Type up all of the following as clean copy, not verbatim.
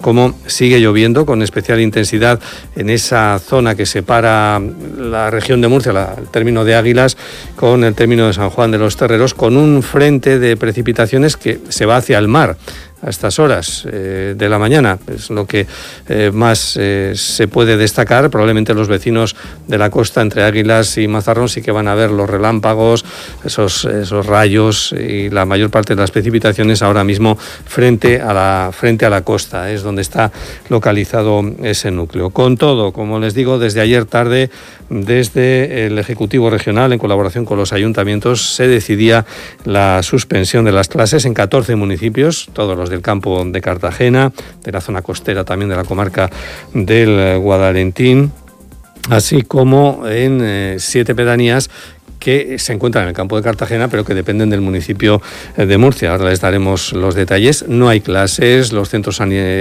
cómo sigue lloviendo con especial intensidad en esa zona que separa la región de Murcia, el término de Águilas, con el término de San Juan de los Terreros, con un frente de precipitaciones que se va hacia el mar a estas horas de la mañana. Es lo que más se puede destacar. Probablemente los vecinos de la costa entre Águilas y Mazarrón sí que van a ver los relámpagos, esos rayos y la mayor parte de las precipitaciones ahora mismo frente a la costa. Es donde está localizado ese núcleo. Con todo, como les digo, desde ayer tarde, desde el Ejecutivo Regional, en colaboración con los ayuntamientos, se decidía la suspensión de las clases en 14 municipios, todos los del campo de Cartagena, de la zona costera también de la comarca del Guadalentín, así como en 7 pedanías que se encuentran en el campo de Cartagena, pero que dependen del municipio de Murcia. Ahora les daremos los detalles. No hay clases, los centros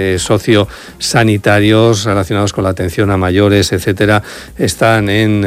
sociosanitarios relacionados con la atención a mayores, etcétera, están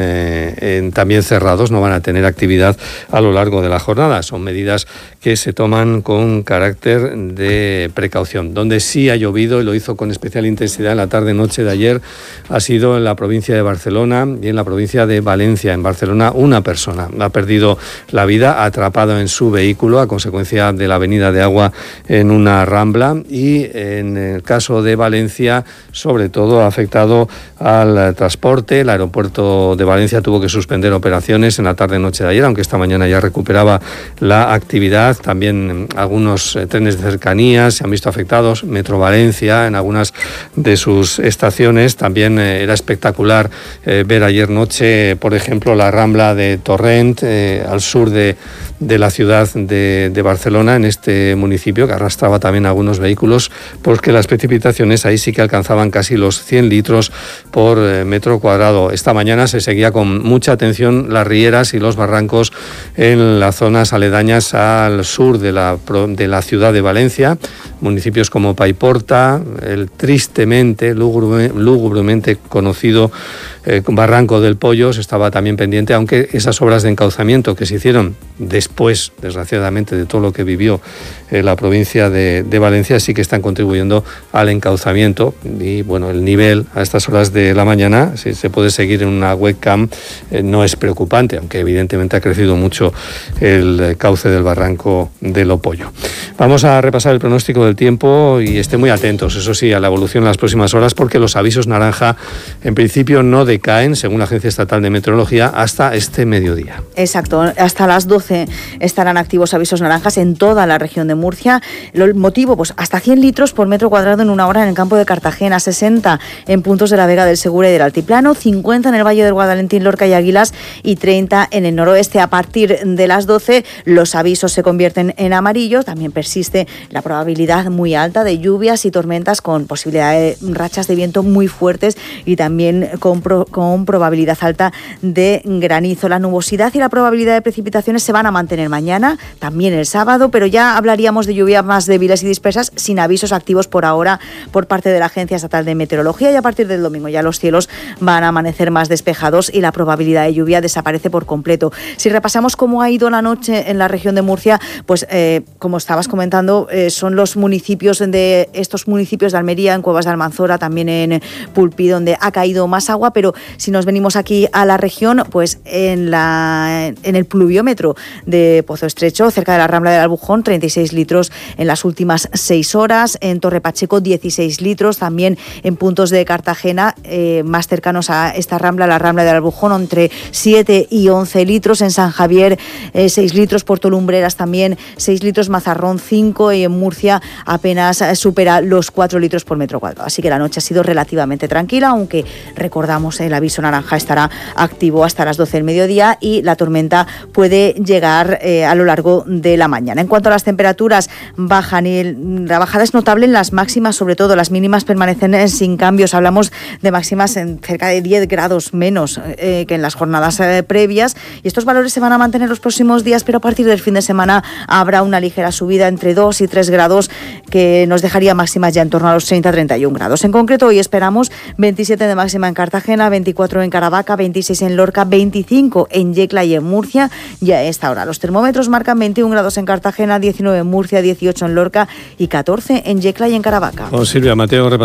también cerrados, no van a tener actividad a lo largo de la jornada. Son medidas que se toman con carácter de precaución. Donde sí ha llovido, y lo hizo con especial intensidad en la tarde-noche de ayer, ha sido en la provincia de Barcelona y en la provincia de Valencia. En Barcelona, una persona ha perdido la vida atrapado en su vehículo a consecuencia de la venida de agua en una rambla, y en el caso de Valencia sobre todo ha afectado al transporte. El aeropuerto de Valencia tuvo que suspender operaciones en la tarde-noche de ayer, aunque esta mañana ya recuperaba la actividad. También algunos trenes de cercanías se han visto afectados. Metro Valencia en algunas de sus estaciones. También era espectacular ver ayer noche, por ejemplo, la rambla de Torrent, al sur de la ciudad de Barcelona, en este municipio, que arrastraba también algunos vehículos, porque las precipitaciones ahí sí que alcanzaban casi los 100 litros por metro cuadrado. Esta mañana se seguía con mucha atención las rieras y los barrancos en las zonas aledañas al sur de la ciudad de Valencia, municipios como Paiporta, el tristemente, lúgubremente conocido Barranco del Pollo se estaba también pendiente, aunque esas obras de encauzamiento que se hicieron después, desgraciadamente, de todo lo que vivió la provincia de Valencia, sí que están contribuyendo al encauzamiento. Y bueno, el nivel a estas horas de la mañana, si se puede seguir en una webcam, no es preocupante, aunque evidentemente ha crecido mucho el cauce del Barranco del Opollo. Vamos a repasar el pronóstico del tiempo y estén muy atentos, eso sí, a la evolución en las próximas horas, porque los avisos naranja en principio no decaen, según la Agencia Estatal de Meteorología, hasta este mediodía. Exacto, hasta las 12 estarán activos avisos naranjas en toda la región de Murcia. El motivo, pues hasta 100 litros por metro cuadrado en una hora en el campo de Cartagena, 60 en puntos de la Vega del Segura y del Altiplano, 50 en el Valle del Guadalentín, Lorca y Águilas y 30 en el noroeste. A partir de las 12 los avisos se convierten en amarillos. También persiste la probabilidad muy alta de lluvias y tormentas con posibilidad de rachas de viento muy fuertes y también con probabilidad alta de granizo. La nubosidad y la probabilidad de precipitaciones se van a mantener mañana, también el sábado, pero ya hablaríamos de lluvias más débiles y dispersas sin avisos activos por ahora por parte de la Agencia Estatal de Meteorología, y a partir del domingo ya los cielos van a amanecer más despejados y la probabilidad de lluvia desaparece por completo. Si repasamos cómo ha ido la noche en la región de Murcia, pues como estabas comentando, son los municipios de estos municipios de Almería, en Cuevas de Almanzora, también en Pulpí, donde ha caído más agua, pero si nos venimos aquí a la región, pues en el pluviómetro de Pozo Estrecho, cerca de la Rambla del Albujón, 36 litros en las últimas 6 horas, en Torre Pacheco 16 litros, también en puntos de Cartagena más cercanos a esta rambla, la Rambla del Albujón, entre 7 y 11 litros, en San Javier 6 litros, Puerto Lumbreras también 6 litros, Mazarrón 5 y en Murcia apenas supera los 4 litros por metro cuadrado. Así que la noche ha sido relativamente tranquila, aunque recordamos el aviso naranja estará activo hasta las 12 del mediodía y la tormenta puede llegar a lo largo de la mañana. En cuanto a las temperaturas, bajan y la bajada es notable en las máximas, sobre todo las mínimas permanecen sin cambios. Hablamos de máximas en cerca de 10 grados menos que en las jornadas previas, y estos valores se van a mantener los próximos días, pero a partir del fin de semana habrá una ligera subida entre 2 y 3 grados que nos dejaría máximas ya en torno a los 30-31 grados. En concreto, hoy esperamos 27 de máxima en Cartagena, 24 en Caravaca, 26 en Lorca, 25 en Yecla y en Murcia. Ya a esta hora los termómetros marcan 21 grados en Cartagena, 19 en Murcia, 18 en Lorca y 14 en Yecla y en Caravaca. Silvia, Mateo,